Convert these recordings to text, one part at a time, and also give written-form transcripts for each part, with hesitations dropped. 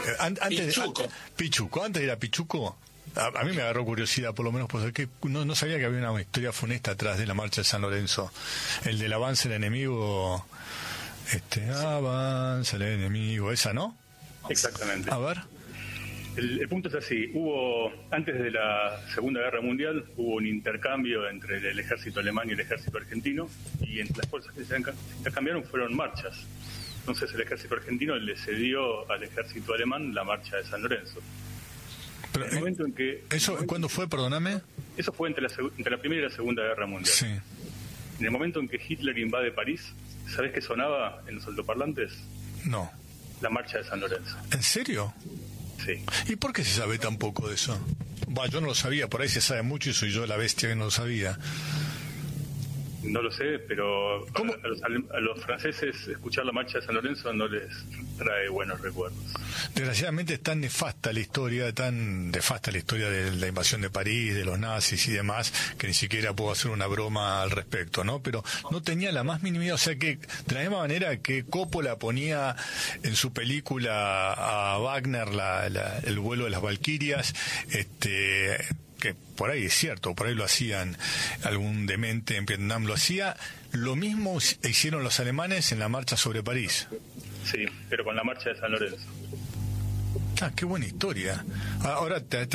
Antes Pichuco. Pichuco, antes era Pichuco. A mí me agarró curiosidad, por lo menos, porque no sabía que había una historia funesta atrás de la marcha de San Lorenzo. El del avance del enemigo, avanza el enemigo, esa, ¿no? Exactamente. A ver. El punto es así, antes de la Segunda Guerra Mundial, hubo un intercambio entre el ejército alemán y el ejército argentino, y entre las fuerzas que se intercambiaron fueron marchas. Entonces el ejército argentino le cedió al ejército alemán la marcha de San Lorenzo. Pero, en el momento en que... ¿Cuándo fue, perdóname? Eso fue entre la Primera y la Segunda Guerra Mundial. Sí. En el momento en que Hitler invade París, ¿sabés qué sonaba en los altoparlantes? No. La marcha de San Lorenzo. ¿En serio? Sí. ¿Y por qué se sabe tan poco de eso? Yo no lo sabía, por ahí se sabe mucho y soy yo la bestia que no lo sabía. No lo sé, pero a los franceses escuchar la marcha de San Lorenzo no les trae buenos recuerdos. Desgraciadamente es tan nefasta la historia de la invasión de París, de los nazis y demás, que ni siquiera puedo hacer una broma al respecto, ¿no? Pero no tenía la más mínima idea, o sea que de la misma manera que Coppola ponía en su película a Wagner el vuelo de las Valquirias, que por ahí es cierto, por ahí lo hacían, algún demente en Vietnam lo hacía, lo mismo hicieron los alemanes en la marcha sobre París. Sí, pero con la marcha de San Lorenzo. Qué buena historia. Ahora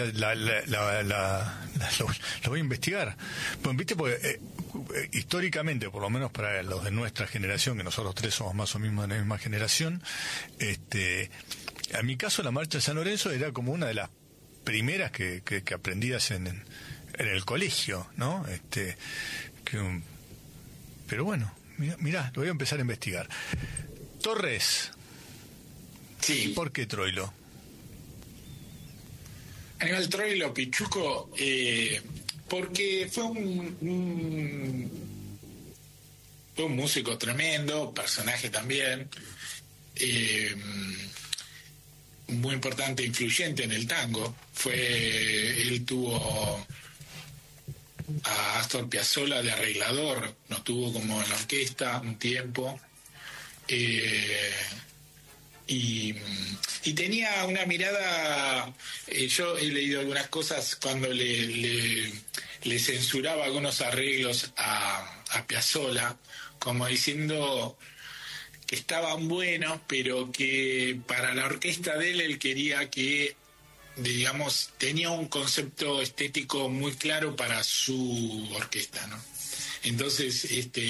lo voy a investigar. Pues, ¿viste? Porque históricamente, por lo menos para los de nuestra generación, que nosotros tres somos más o menos de la misma generación, en mi caso la marcha de San Lorenzo era como una de las primeras que aprendías en el colegio, ¿no? Pero bueno, mirá, lo voy a empezar a investigar. Torres. Sí. ¿Por qué Troilo? Aníbal Troilo, Pichuco, porque fue un músico tremendo, personaje también, muy importante, influyente en el tango. Él tuvo a Astor Piazzolla de arreglador, nos tuvo como en la orquesta un tiempo, y tenía una mirada, yo he leído algunas cosas cuando le censuraba algunos arreglos a Piazzolla, como diciendo que estaban buenos, pero que para la orquesta de él quería que, digamos, tenía un concepto estético muy claro para su orquesta, ¿no? Entonces,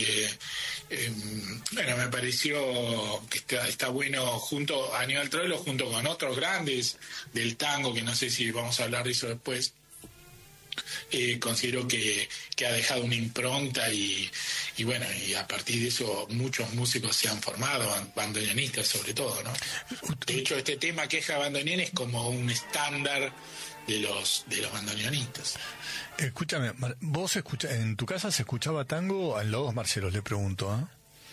bueno, me pareció que está bueno junto a Aníbal Troilo, junto con otros grandes del tango, que no sé si vamos a hablar de eso después. Considero que ha dejado una impronta y bueno, y a partir de eso muchos músicos se han formado, bandoneonistas sobre todo, ¿no? De hecho, este tema Queja de bandoneón es como un estándar de los bandoneonistas. Escúchame, ¿vos en tu casa se escuchaba tango? A los dos Marcelos le pregunto,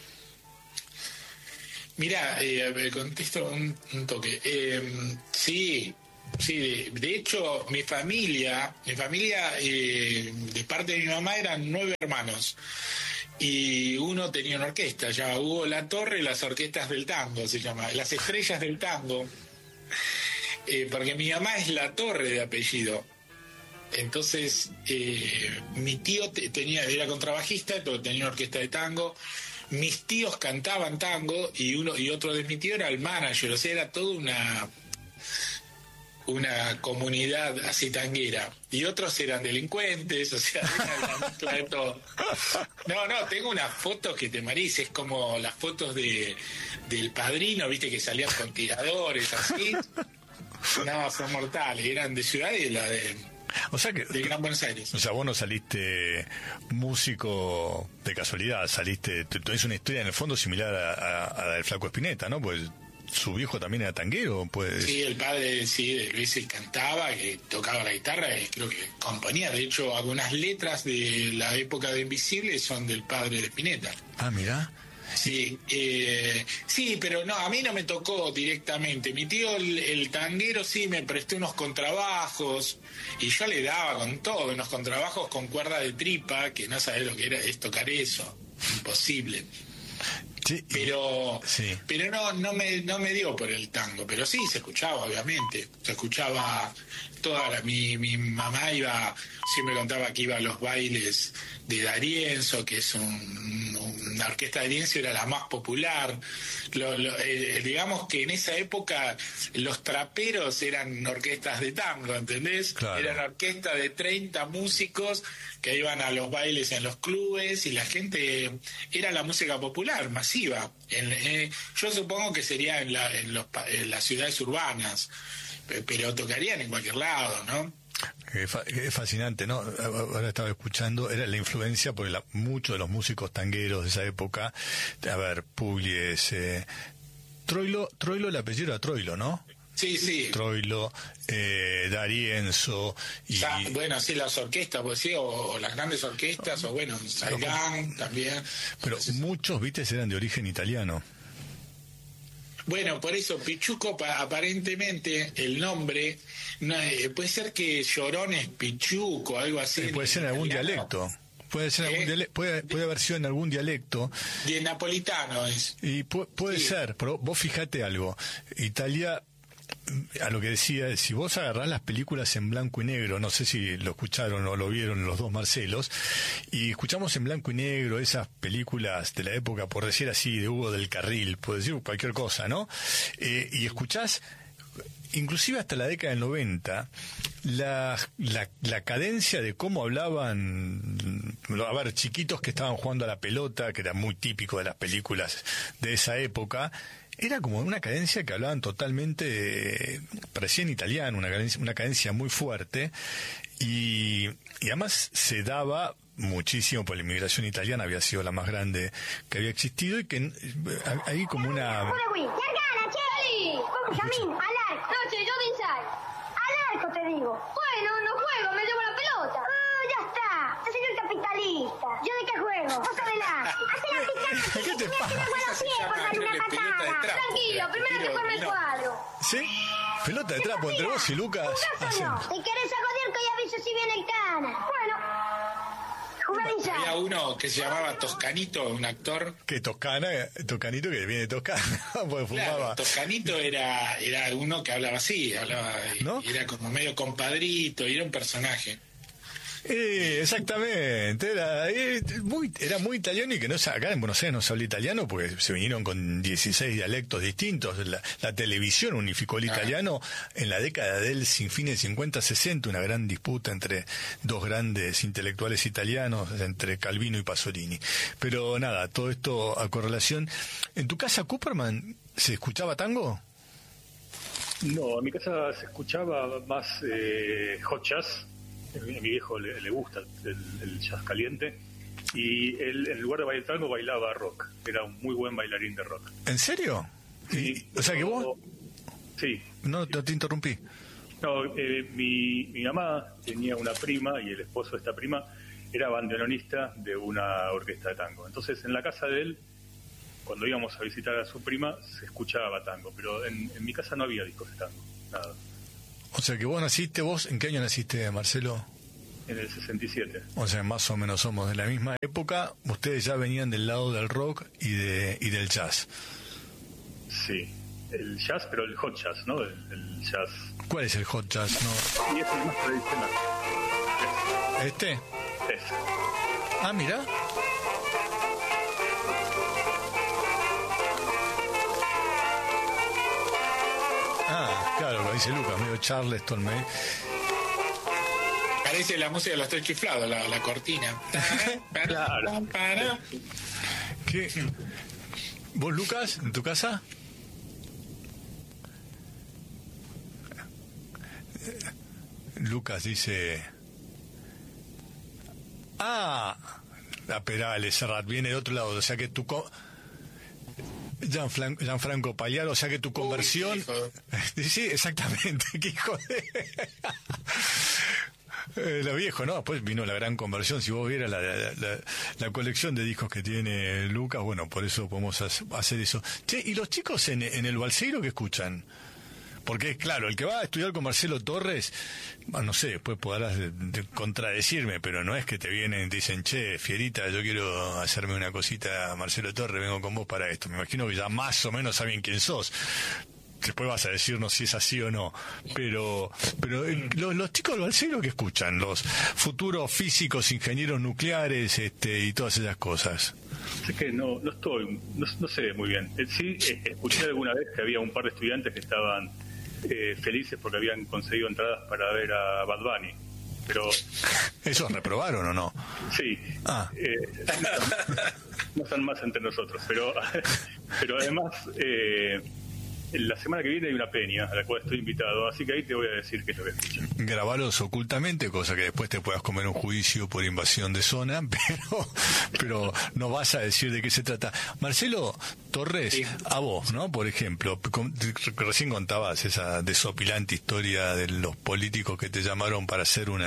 Mirá, contesto un toque. Sí, de hecho, mi familia, de parte de mi mamá eran 9 hermanos. Y uno tenía una orquesta, ya Hugo La Torre, las orquestas del tango, se llama, las estrellas del tango. Porque mi mamá es La Torre de apellido. Entonces, mi tío era contrabajista, pero tenía una orquesta de tango. Mis tíos cantaban tango y otro de mi tío era el manager, o sea, era toda una comunidad así tanguera, y otros eran delincuentes, o sea, era una mezcla de todo. No, tengo unas fotos que te marís, es como las fotos del Padrino, viste, que salían con tiradores así. No, son mortales, eran de ciudad y o sea que, de Gran Buenos Aires. O sea, vos no saliste músico de casualidad, tenés una historia en el fondo similar a la del Flaco Spinetta, ¿no? Pues su viejo también era tanguero, pues. Sí, el padre de Luis cantaba, que tocaba la guitarra, y creo que componía. De hecho, algunas letras de la época de Invisible son del padre de Spinetta. Ah, mirá. Sí, pero no, a mí no me tocó directamente. Mi tío, el tanguero, sí me prestó unos contrabajos y yo le daba con todo, unos contrabajos con cuerda de tripa, que no sabés lo que es tocar eso, imposible. Sí, sí. Pero no me dio por el tango, pero sí se escuchaba, obviamente. Se escuchaba mi mamá siempre contaba que iba a los bailes de D'Arienzo, que es una orquesta de D'Arienzo, era la más popular. Digamos que en esa época los traperos eran orquestas de tango, ¿entendés? Claro. Eran orquestas de 30 músicos que iban a los bailes en los clubes, y la gente, era la música popular, masiva. Yo supongo que sería en las ciudades urbanas, pero tocarían en cualquier lado, ¿no? Es fascinante, ¿no? Ahora estaba escuchando, era la influencia por muchos de los músicos tangueros de esa época. A ver, Pugliese, Troilo, el apellido era Troilo, ¿no? Sí. Troilo, D'Arienzo y... bueno, sí, las orquestas, pues sí, o las grandes orquestas, o bueno, Salgán también. Pero muchos, viste, eran de origen italiano. Bueno, por eso Pichuco, aparentemente el nombre, puede ser que Llorón es Pichuco, algo así. Puede ser en algún dialecto. Puede ser puede haber sido en algún dialecto. De napolitano es. Y puede ser, pero vos fijate algo. Italia, a lo que decía, si vos agarrás las películas en blanco y negro, no sé si lo escucharon o lo vieron los dos Marcelos, y escuchamos en blanco y negro esas películas de la época, por decir así, de Hugo del Carril, puedo decir cualquier cosa, ¿no? Y escuchás, inclusive hasta la década del 90, la cadencia de cómo hablaban, a ver, chiquitos que estaban jugando a la pelota, que era muy típico de las películas de esa época, era como una cadencia que hablaban totalmente, parecía en italiano, una cadencia muy fuerte, y además se daba muchísimo, por la inmigración italiana había sido la más grande que había existido, y que hay como una... Al arco te digo. Bueno, no juego, me llevo la pelota. Ya está. Yo soy el capitalista. ¿Yo de qué juego? Vos adelante. Hacé la picante. ¿Qué te pasa? Por darle una patada. Tranquilo, primero te forma el cuadro. ¿Sí? Pelota de trapo entre vos y Lucas. ¿Te querés agobiar que hoy aviso si viene el cana? Bueno. Había uno que se llamaba Toscanito, un actor. ¿Qué Toscanito que viene de Toscana? Porque fumaba. Claro, Toscanito era uno que hablaba así, ¿no? Era como medio compadrito, y era un personaje. Exactamente, era muy italiano, y que acá en Buenos Aires no se habla italiano porque se vinieron con 16 dialectos distintos. La televisión unificó el italiano en la década del fines 50-60, una gran disputa entre dos grandes intelectuales italianos, entre Calvino y Pasolini. Pero nada, todo esto a correlación. ¿En tu casa, Cooperman, se escuchaba tango? No, en mi casa se escuchaba más hot jazz. A mi viejo le gusta el jazz caliente, y él, en lugar de bailar tango, bailaba rock. Era un muy buen bailarín de rock. ¿En serio? Sí. O sea que vos... Sí. No te interrumpí. No, mi mamá tenía una prima, y el esposo de esta prima era bandoneonista de una orquesta de tango. Entonces, en la casa de él, cuando íbamos a visitar a su prima, se escuchaba tango, pero en mi casa no había discos de tango, nada. O sea que vos ¿en qué año naciste, Marcelo? En el 67. O sea, más o menos somos de la misma época. Ustedes ya venían del lado del rock y del jazz. Sí, el jazz, pero el hot jazz, ¿no? El jazz. ¿Cuál es el hot jazz? No. Y es el más tradicional. ¿Este? Ese. Ah, mira. Claro, lo dice Lucas, medio Charleston, Parece la música de los Tres Chiflados, la cortina. Claro. ¿Qué? ¿Vos, Lucas, en tu casa? Lucas dice... la Perales, Serrat, viene de otro lado, o sea que tu... Gianfranco Pagliaro, o sea que tu conversión... Sí, exactamente, qué hijo de... lo viejo, ¿no? Después vino la gran conversión. Si vos vieras la colección de discos que tiene Lucas, bueno, por eso podemos hacer eso. Che, ¿y los chicos en el Balseiro qué escuchan? Porque, claro, el que va a estudiar con Marcelo Torres, bueno, no sé, después podrás contradecirme, pero no es que te vienen y te dicen, che, Fierita, yo quiero hacerme una cosita, Marcelo Torres, vengo con vos para esto. Me imagino que ya más o menos saben quién sos. Después vas a decirnos si es así o no. Pero los chicos del Balsero, ¿qué escuchan? Los futuros físicos, ingenieros nucleares, y todas esas cosas. Es que no sé muy bien. Sí, escuché alguna vez que había un par de estudiantes que estaban felices porque habían conseguido entradas para ver a Bad Bunny. Pero ¿esos reprobaron o no? Sí. No están más entre nosotros, pero además la semana que viene hay una peña a la cual estoy invitado, así que ahí te voy a decir qué es lo que escuchan. Grabalos ocultamente, cosa que después te puedas comer un juicio por invasión de zona, pero no vas a decir de qué se trata. Marcelo Torres, sí. A vos, ¿no? Por ejemplo, recién contabas esa desopilante historia de los políticos que te llamaron para hacer un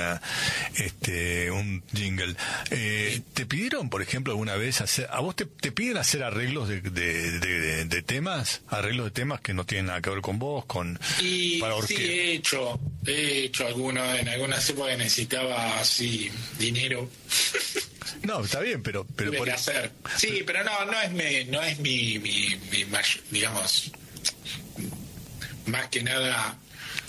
jingle. ¿Te pidieron, por ejemplo, alguna vez a vos te piden hacer arreglos de temas? Arreglos de temas que no tienen nada que ver con vos, para orquesta. Sí, he hecho algunos, en algunas épocas necesitaba así dinero. No, está bien, pero tuve que hacer. Sí, pero no es mi digamos, más que nada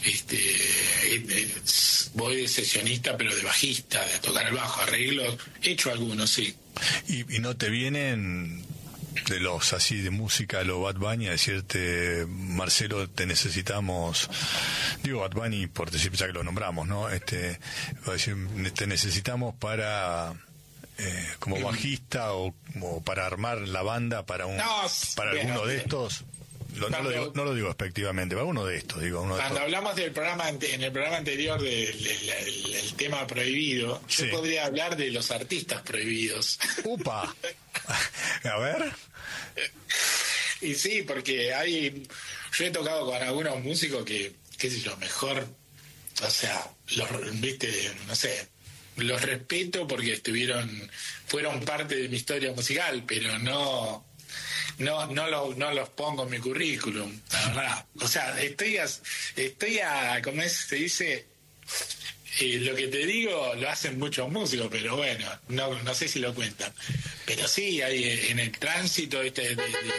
voy de sesionista, pero de bajista, de tocar el bajo, arreglos, he hecho algunos, sí. Y no te vienen de los así de música, lo Bad Bunny, a decirte, Marcelo, te necesitamos, digo Bad Bunny por decir, ya que lo nombramos, ¿no? Te necesitamos para como bajista o para armar la banda para alguno de estos. No lo digo despectivamente, para uno de estos, digo. Cuando hablamos del programa, en el programa anterior del tema prohibido, sí. Yo podría hablar de los artistas prohibidos. ¡Upa! A ver. Y sí, porque yo he tocado con algunos músicos que, qué sé yo, mejor, o sea, no sé, los respeto porque fueron parte de mi historia musical, pero no los pongo en mi currículum, la verdad. O sea, estoy a ¿cómo se dice? Lo que te digo lo hacen muchos músicos, pero bueno, no sé si lo cuentan. Pero sí, hay en el tránsito ese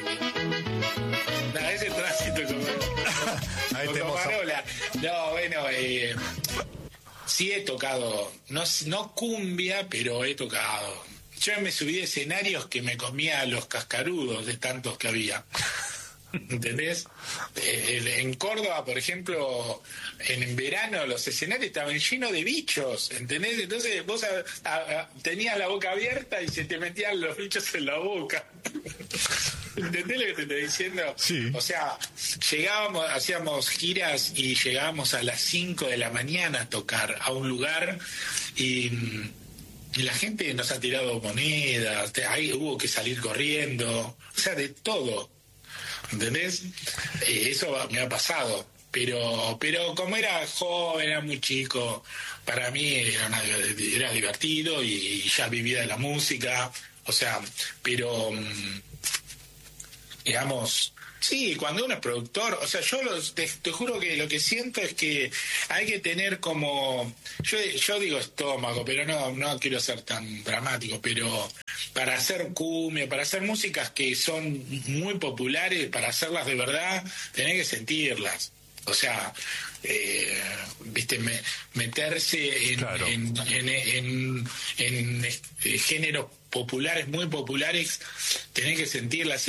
tránsito con Carola. No, bueno, sí he tocado, no cumbia, pero he tocado. Yo me subí a escenarios que me comía los cascarudos de tantos que había. ¿Entendés? En Córdoba, por ejemplo, en verano los escenarios estaban llenos de bichos, ¿entendés? Entonces vos tenías la boca abierta y se te metían los bichos en la boca. ¿Entendés lo que te estoy diciendo? Sí. O sea, hacíamos giras y llegábamos a las 5 de la mañana a tocar a un lugar y la gente nos ha tirado monedas, ahí hubo que salir corriendo, o sea, de todo. ¿Entendés? Eso me ha pasado, pero como era joven, era muy chico, para mí era divertido y ya vivía de la música, o sea, pero digamos, sí, cuando uno es productor, o sea, yo te juro que lo que siento es que hay que tener como, yo digo estómago, pero no quiero ser tan dramático, pero para hacer cumbia, para hacer músicas que son muy populares, para hacerlas de verdad, tenés que sentirlas. O sea, viste, meterse en géneros populares, muy populares, tenés que sentirlas.